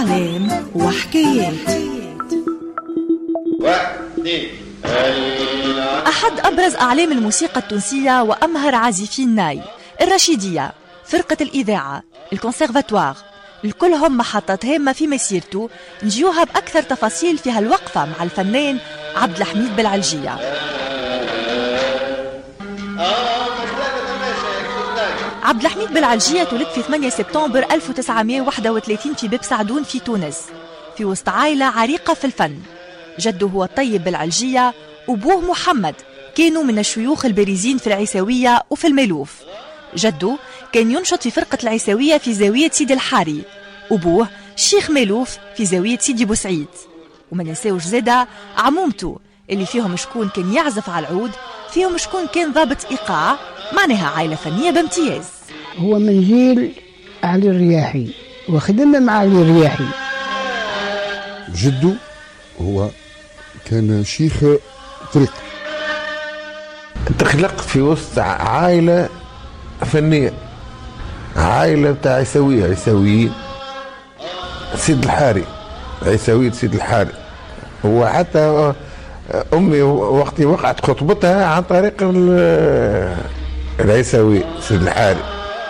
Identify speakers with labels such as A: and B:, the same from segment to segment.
A: أعلام وحكايات. أحد أبرز أعلام الموسيقى التونسية وأمهر عازفي الناي الرشيدية، فرقة الإذاعة، الكونسيرفاتوار، الكلهم محطات هامة في مسيرته. نجيوها بأكثر تفاصيل في هالوقفة مع الفنان عبد الحميد بالعلجية. عبد الحميد بالعلجية تولد في 8 سبتمبر 1931 في باب سعدون في تونس، في وسط عائلة عريقة في الفن. جده هو الطيب بالعلجية، وأبوه محمد كانوا من الشيوخ البارزين في العيساوية وفي الميلوف. جده كان ينشط في فرقة العيساوية في زاوية سيدي الحاري، أبوه شيخ ميلوف في زاوية سيدي بوسعيد. وما ننساوش زادا عمومته اللي فيهم شكون كان يعزف على العود، فيهم شكون كان ضابط إيقاع، معناها عائلة فنية بامتياز.
B: هو من جيل علي الرياحي وخدم مع علي الرياحي.
C: جده هو كان شيخ طريق.
D: تخلقت في وسط عائلة فنية، عائلة بتاع عيساويين، سيد الحاري، عيساوية سيد الحاري. وحتى أمي وقت وقعت خطبتها عن طريق العيساوي سيد الحاري.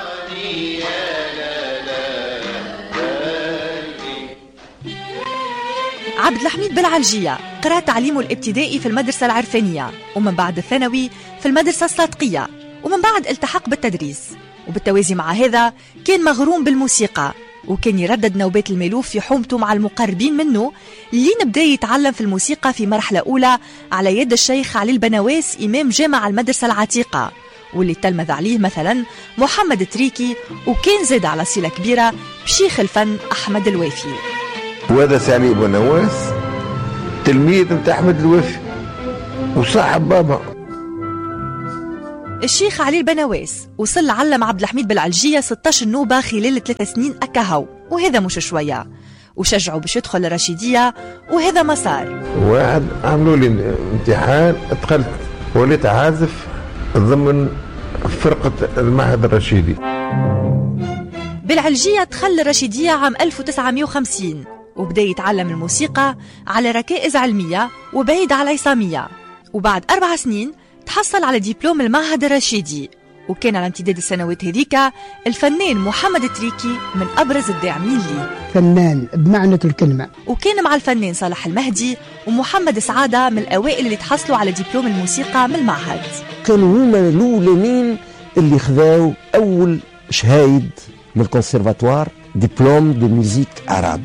A: عبد الحميد بالعلجية قرأ تعليمه الابتدائي في المدرسة العرفانية، ومن بعد الثانوي في المدرسة الصادقية، ومن بعد التحق بالتدريس. وبالتوازي مع هذا كان مغروم بالموسيقى، وكان يردد نوبات الميلوف في حومته مع المقربين منه، لين بدا يتعلم في الموسيقى في مرحلة أولى على يد الشيخ علي البنواس إمام جامع المدرسة العتيقة، واللي تلمذ عليه مثلا محمد تريكي، وكان زاد على صلة كبيرة بشيخ الفن أحمد الوافي.
D: وهذا سالي بنواس تلميذ متاع أحمد الوافي وصاحب بابا
A: الشيخ علي البنواس. وصل علم عبد الحميد بالعلجية 16 نوبة خلال 3 سنين أكهو، وهذا مش شوية، وشجعوا باش يدخل الرشيدية، وهذا مسار
D: واحد. عملوا لي امتحان، ادخلت وليت عازف ضمن فرقة المعهد الرشيدي.
A: بالعلجية دخل الرشيدية عام 1950، وبدأ يتعلم الموسيقى على ركائز علمية وبعيد على العصامية. وبعد 4 سنين تحصل على دبلوم المعهد الرشيدي، وكان على امتداد السنوات هذيك الفنان محمد تريكي من أبرز الداعمين ليه،
B: فنان بمعنى الكلمة.
A: وكان مع الفنان صالح المهدي ومحمد سعادة من الأوائل اللي تحصلوا على دبلوم الموسيقى من المعهد.
E: كانوا هما الأولين اللي خذاو أول شهايد من الكونسيرفاتوار، دبلوم دو ميوزيك عرب.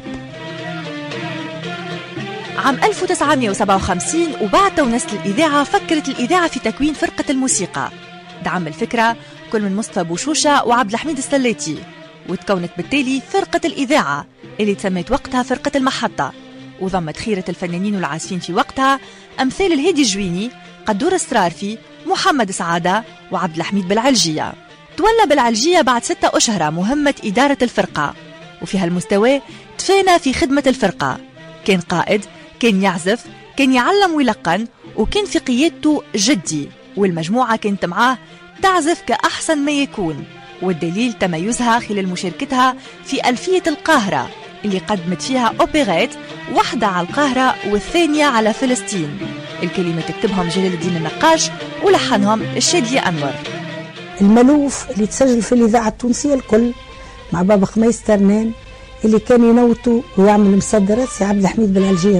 A: عام 1957 وبعد تونس الإذاعة فكرت الإذاعة في تكوين فرقة الموسيقى. دعم الفكرة كل من مصطفى بوشوشة وعبد الحميد السلاتي، وتكونت بالتالي فرقة الإذاعة اللي تسميت وقتها فرقة المحطة، وضمت خيرة الفنانين والعازفين في وقتها أمثال الهادي الجويني، قدور السرارفي، محمد سعادة وعبد الحميد بالعلجية. تولى بالعلجية بعد 6 أشهر مهمة إدارة الفرقة، وفي هالمستوى تفانى في خدمة الفرقة. كان قائد، كان يعزف، كان يعلم ويلقن، وكان في قيادته جدي، والمجموعة كانت معاه تعزف كأحسن ما يكون. والدليل تميزها خلال مشاركتها في ألفية القاهرة اللي قدمت فيها أوبيرات، واحدة على القاهرة والثانية على فلسطين. الكلمة تكتبهم جلال الدين النقاش ولحنهم الشادية أنور.
F: الملوف اللي تسجل في الإذاعة التونسية الكل مع بابا خميس ترنان اللي كان ينوتوا ويعمل مصدرات سي عبد الحميد بالعلجية.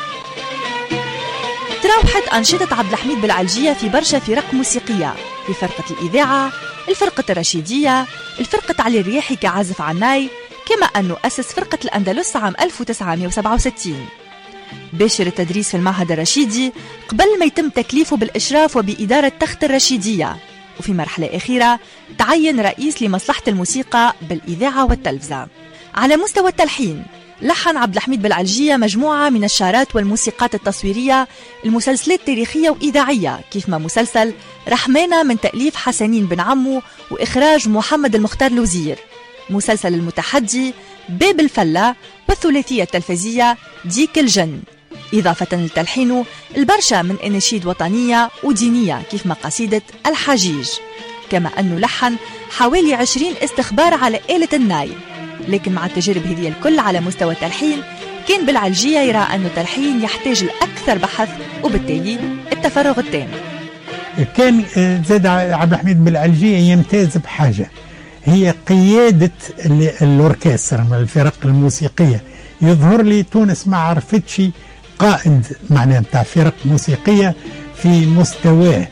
A: تراوحت أنشطة عبد الحميد بالعلجية في برشا فرق موسيقية، في فرقة الإذاعة، الفرقة الرشيدية، الفرقة علي الرياحي كعازف عناي، كما أنه أسس فرقة الأندلس عام 1967. باشر التدريس في المعهد الرشيدي قبل ما يتم تكليفه بالإشراف وبإدارة تخت الرشيدية، وفي مرحلة أخيرة تعين رئيس لمصلحة الموسيقى بالإذاعة والتلفزة. على مستوى التلحين لحن عبد الحميد بالعلجية مجموعة من الشارات والموسيقات التصويرية، المسلسلات تاريخية وإذاعية كيف ما مسلسل رحمانة من تأليف حسنين بن عمو وإخراج محمد المختار لوزير، مسلسل المتحدي، باب الفلة، والثلاثية التلفزية ديك الجن، إضافة لتلحينه البرشا من أناشيد وطنية ودينية كيف ما قصيدة الحجيج. كما أنه لحن حوالي 20 استخبار على آلة الناي. لكن مع التجارب هذه الكل على مستوى التلحين كان بالعلجية يرى أن التلحين يحتاج الأكثر بحث وبالتالي التفرغ التام.
G: كان زاد عبد الحميد بالعلجية يمتاز بحاجة هي قيادة الأوركسترا من الفرق الموسيقية. يظهر لي تونس ما عرفتش قائد معناه بتاع فرق موسيقية في مستواه.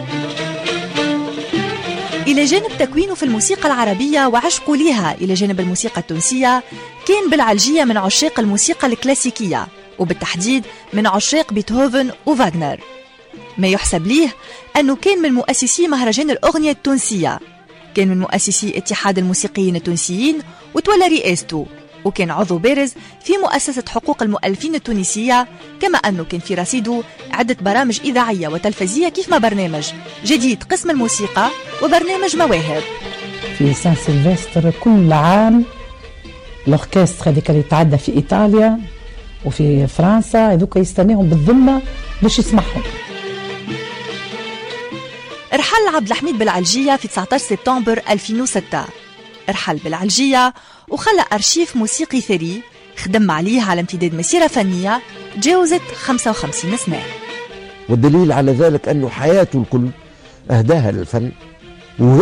A: إلى جانب تكوينه في الموسيقى العربية وعشقه لها إلى جانب الموسيقى التونسية، كان بالعلجية من عشاق الموسيقى الكلاسيكية وبالتحديد من عشاق بيتهوفن وفاغنر. ما يحسب ليه أنه كان من مؤسسي مهرجان الأغنية التونسية، كان من مؤسسي اتحاد الموسيقيين التونسيين وتولى رئاسته، وكان عضو بارز في مؤسسة حقوق المؤلفين التونسية، كما أنه كان في رصيده عدة برامج إذاعية وتلفزية كيف ما برنامج جديد قسم الموسيقى وبرنامج مواهب.
H: في سان سيلفستر كل عام الأوركسترا هذيك اللي تعدى في إيطاليا وفي فرنسا هذوك يستناهم بالذمة باش يسمعهم.
A: رحل عبد الحميد بالعلجية في 19 سبتمبر 2006. رحل بالعلجية وخلى أرشيف موسيقي ثري خدم عليه على امتداد مسيرة فنية تجاوزت 55 سنة.
E: والدليل على ذلك أنه حياته الكل أهداها للفن